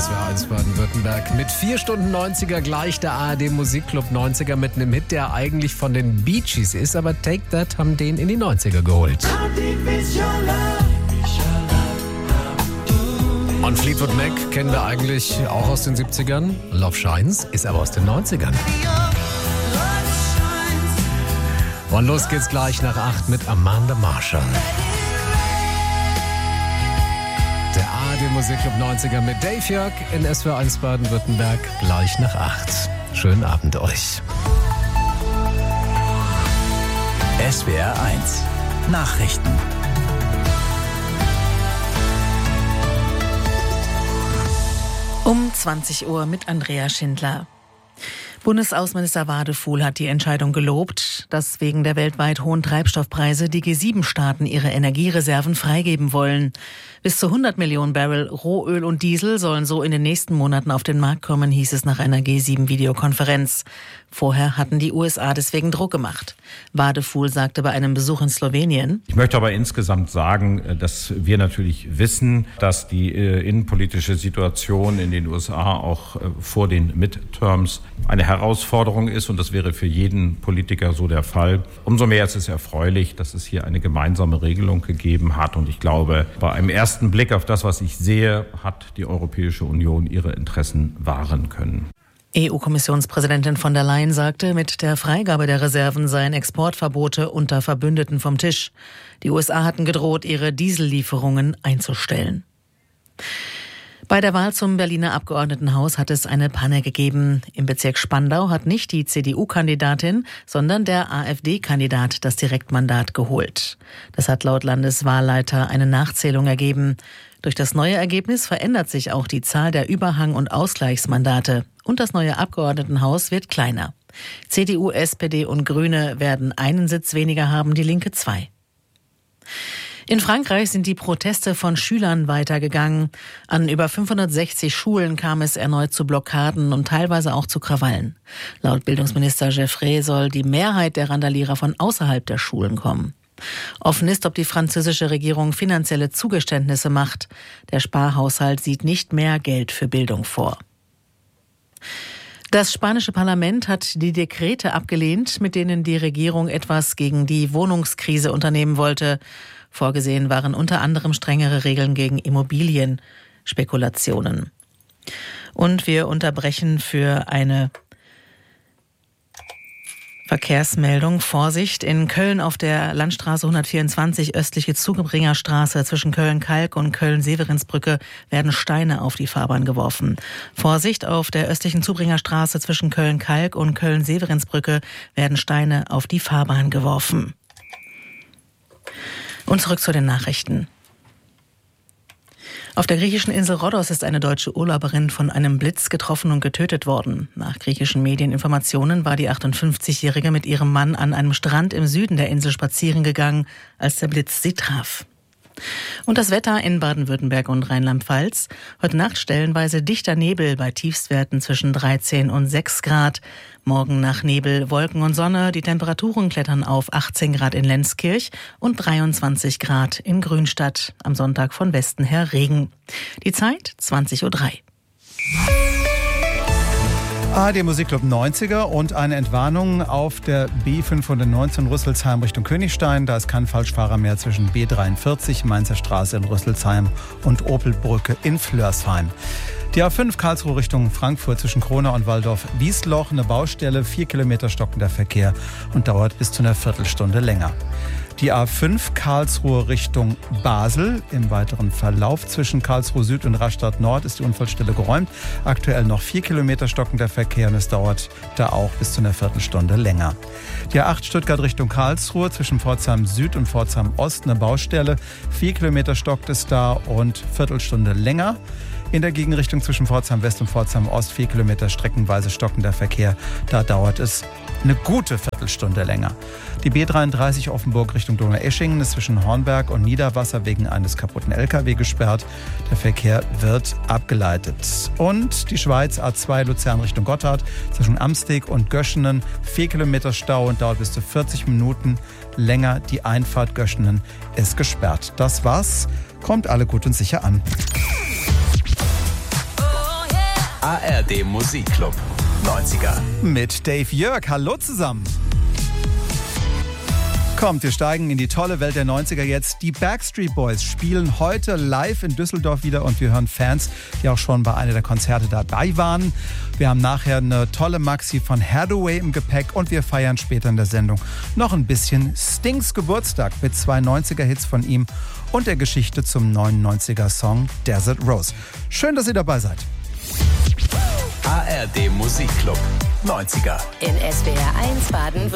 SWR 1 Baden-Württemberg. Mit 4 Stunden 90er gleich der ARD Musikclub 90er mit einem Hit, der eigentlich von den Bee Gees ist, aber Take That haben den in die 90er geholt. Und Fleetwood Mac kennen wir eigentlich auch aus den 70ern. Love Shines ist aber aus den 90ern. Und los geht's gleich nach 8 mit Amanda Marshall. Der ARD Musikclub 90er mit Dave Jörg in SWR 1 Baden-Württemberg gleich nach 8. Schönen Abend euch. SWR 1 Nachrichten. Um 20 Uhr mit Andrea Schindler. Bundesaußenminister Wadefuhl hat die Entscheidung gelobt, dass wegen der weltweit hohen Treibstoffpreise die G7-Staaten ihre Energiereserven freigeben wollen. Bis zu 100 Millionen Barrel Rohöl und Diesel sollen so in den nächsten Monaten auf den Markt kommen, hieß es nach einer G7-Videokonferenz. Vorher hatten die USA deswegen Druck gemacht. Wadefuhl sagte bei einem Besuch in Slowenien: Ich möchte aber insgesamt sagen, dass wir natürlich wissen, dass die innenpolitische Situation in den USA auch vor den Midterms eine Herausforderung ist, und das wäre für jeden Politiker so der Fall. Umso mehr ist es erfreulich, dass es hier eine gemeinsame Regelung gegeben hat, und ich glaube, bei einem ersten Blick auf das, was ich sehe, hat die Europäische Union ihre Interessen wahren können. EU-Kommissionspräsidentin von der Leyen sagte, mit der Freigabe der Reserven seien Exportverbote unter Verbündeten vom Tisch. Die USA hatten gedroht, ihre Diesellieferungen einzustellen. Bei der Wahl zum Berliner Abgeordnetenhaus hat es eine Panne gegeben. Im Bezirk Spandau hat nicht die CDU-Kandidatin, sondern der AfD-Kandidat das Direktmandat geholt. Das hat laut Landeswahlleiter eine Nachzählung ergeben. Durch das neue Ergebnis verändert sich auch die Zahl der Überhang- und Ausgleichsmandate. Und das neue Abgeordnetenhaus wird kleiner. CDU, SPD und Grüne werden einen Sitz weniger haben, die Linke 2. In Frankreich sind die Proteste von Schülern weitergegangen. An über 560 Schulen kam es erneut zu Blockaden und teilweise auch zu Krawallen. Laut Bildungsminister Geoffrey soll die Mehrheit der Randalierer von außerhalb der Schulen kommen. Offen ist, ob die französische Regierung finanzielle Zugeständnisse macht. Der Sparhaushalt sieht nicht mehr Geld für Bildung vor. Das spanische Parlament hat die Dekrete abgelehnt, mit denen die Regierung etwas gegen die Wohnungskrise unternehmen wollte. Vorgesehen waren unter anderem strengere Regeln gegen Immobilienspekulationen. Und wir unterbrechen für eine Verkehrsmeldung. Vorsicht, in Köln auf der Landstraße 124 östliche Zubringerstraße zwischen Köln-Kalk und Köln-Severinsbrücke werden Steine auf die Fahrbahn geworfen. Vorsicht, auf der östlichen Zubringerstraße zwischen Köln-Kalk und Köln-Severinsbrücke werden Steine auf die Fahrbahn geworfen. Und zurück zu den Nachrichten. Auf der griechischen Insel Rhodos ist eine deutsche Urlauberin von einem Blitz getroffen und getötet worden. Nach griechischen Medieninformationen war die 58-Jährige mit ihrem Mann an einem Strand im Süden der Insel spazieren gegangen, als der Blitz sie traf. Und das Wetter in Baden-Württemberg und Rheinland-Pfalz. Heute Nacht stellenweise dichter Nebel bei Tiefstwerten zwischen 13 und 6 Grad. Morgen nach Nebel, Wolken und Sonne. Die Temperaturen klettern auf 18 Grad in Lenzkirch und 23 Grad in Grünstadt. Am Sonntag von Westen her Regen. Die Zeit 20:03 Uhr. ARD Musikclub 90er und eine Entwarnung auf der B519 Rüsselsheim Richtung Königstein. Da ist kein Falschfahrer mehr zwischen B43 Mainzer Straße in Rüsselsheim und Opelbrücke in Flörsheim. Die A5 Karlsruhe Richtung Frankfurt zwischen Kronau und Waldorf-Wiesloch. Eine Baustelle, 4 Kilometer stockender Verkehr und dauert bis zu einer Viertelstunde länger. Die A5 Karlsruhe Richtung Basel. Im weiteren Verlauf zwischen Karlsruhe Süd und Rastatt Nord ist die Unfallstelle geräumt. Aktuell noch 4 Kilometer stockender Verkehr und es dauert da auch bis zu einer Viertelstunde länger. Die A8 Stuttgart Richtung Karlsruhe zwischen Pforzheim Süd und Pforzheim Ost eine Baustelle. 4 Kilometer stockt es da und Viertelstunde länger. In der Gegenrichtung zwischen Pforzheim West und Pforzheim Ost 4 Kilometer streckenweise stockender Verkehr. Da dauert es eine gute Viertelstunde länger. Die B33 Offenburg Richtung Donaueschingen ist zwischen Hornberg und Niederwasser wegen eines kaputten LKW gesperrt. Der Verkehr wird abgeleitet. Und die Schweiz A2 Luzern Richtung Gotthard zwischen Amsteg und Göschenen 4 Kilometer Stau und dauert bis zu 40 Minuten länger. Die Einfahrt Göschenen ist gesperrt. Das war's. Kommt alle gut und sicher an. ARD Musikclub 90er. Mit Dave Jörg. Hallo zusammen. Kommt, wir steigen in die tolle Welt der 90er jetzt. Die Backstreet Boys spielen heute live in Düsseldorf wieder und wir hören Fans, die auch schon bei einer der Konzerte dabei waren. Wir haben nachher eine tolle Maxi von Hathaway im Gepäck und wir feiern später in der Sendung noch ein bisschen Stings Geburtstag mit 2 90er-Hits von ihm und der Geschichte zum 99er-Song Desert Rose. Schön, dass ihr dabei seid. ARD Musikclub 90er. In SWR 1 Baden-Württemberg.